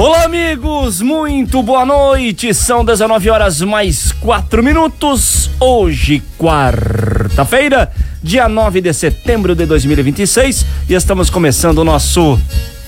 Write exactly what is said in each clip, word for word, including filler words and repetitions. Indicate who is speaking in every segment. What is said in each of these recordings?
Speaker 1: Olá, amigos, muito boa noite. São dezenove horas mais quatro minutos. Hoje, quarta-feira, dia nove de setembro de dois mil e vinte e seis, e estamos começando o nosso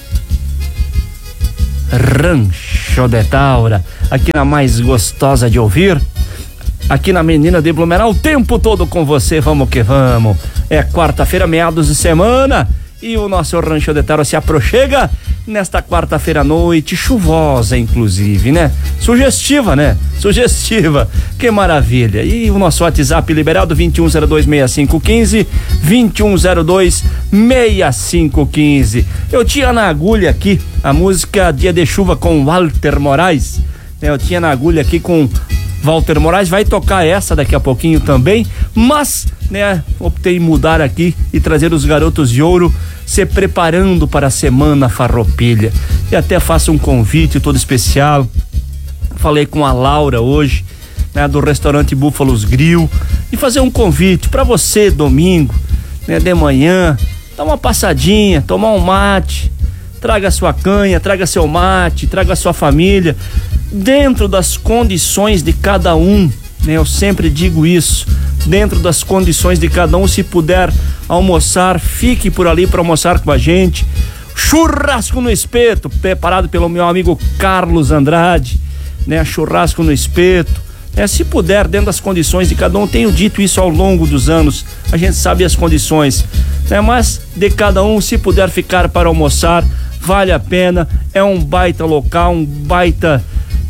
Speaker 1: Rancho de Taura, aqui na mais gostosa de ouvir, aqui na Menina de Blumenau, o tempo todo com você. Vamos que vamos. É quarta-feira, meados de semana, e o nosso Rancho de Taura se aproxima nesta quarta-feira à noite, chuvosa inclusive, né? Sugestiva, né? Sugestiva, que maravilha. E o nosso WhatsApp liberado, vinte e um zero dois, sessenta e cinco quinze, vinte e um zero dois, sessenta e cinco quinze. Eu tinha na agulha aqui a música Dia de Chuva com Walter Moraes, né? Eu tinha na agulha aqui com Walter Moraes, vai tocar essa daqui a pouquinho também, mas, né, optei em mudar aqui e trazer os Garotos de Ouro se preparando para a Semana Farroupilha. E até faço um convite todo especial. Falei com a Laura hoje, né, do restaurante Búfalos Grill, e fazer um convite para você domingo, né, de manhã, dar uma passadinha, tomar um mate, traga sua canha, traga seu mate, traga sua família, dentro das condições de cada um, né? Eu sempre digo isso, dentro das condições de cada um. Se puder almoçar, fique por ali para almoçar com a gente. Churrasco no espeto, preparado pelo meu amigo Carlos Andrade, né? Churrasco no espeto, né? Se puder, dentro das condições de cada um. Tenho dito isso ao longo dos anos, a gente sabe as condições, né? Mas de cada um, se puder ficar para almoçar, vale a pena. É um baita local, um baita,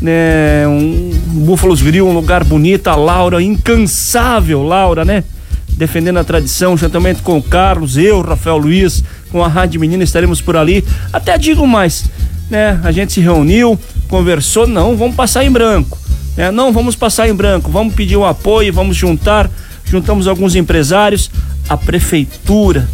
Speaker 1: né, um Búfalos Grill, um lugar bonito. A Laura, incansável Laura, né, defendendo a tradição, juntamente com o Carlos, eu, Rafael Luiz, com a Rádio Menina, estaremos por ali. Até digo mais, né, a gente se reuniu, conversou, não vamos passar em branco, né, não vamos passar em branco, vamos pedir um apoio, vamos juntar, juntamos alguns empresários, a prefeitura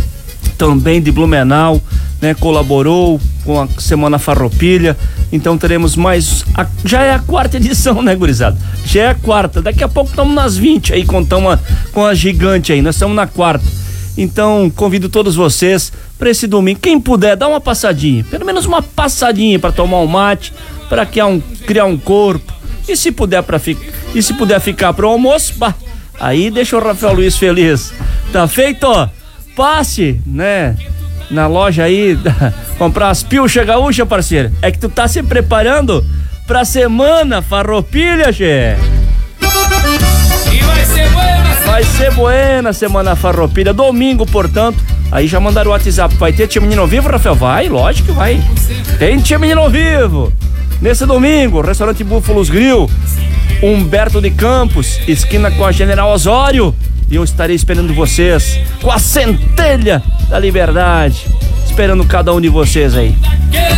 Speaker 1: também de Blumenau, né, colaborou com a Semana Farroupilha. Então teremos mais, a, já é a quarta edição, né, gurizada? Já é a quarta, daqui a pouco estamos nas vinte aí, contamos com a gigante aí, nós estamos na quarta. Então convido todos vocês para esse domingo, quem puder, dá uma passadinha, pelo menos uma passadinha para tomar um mate, para criar um, criar um corpo, e se puder para ficar, e se puder ficar pro almoço, bah, aí deixa o Rafael Luiz feliz. Tá feito, ó. Passe, né, na loja aí, comprar as pilchas gaúchas, parceiro. É que tu tá se preparando pra Semana Farroupilha, che.
Speaker 2: E vai ser buena.
Speaker 1: Vai ser buena Semana Farroupilha. Domingo, portanto, aí já mandaram o WhatsApp. Vai ter Tia Menino ao vivo, Rafael? Vai, lógico que vai. Tem Tia Menino ao vivo. Nesse domingo, restaurante Búfalos Grill, Humberto de Campos, esquina com a General Osório. E eu estarei esperando vocês com a centelha da liberdade, esperando cada um de vocês aí.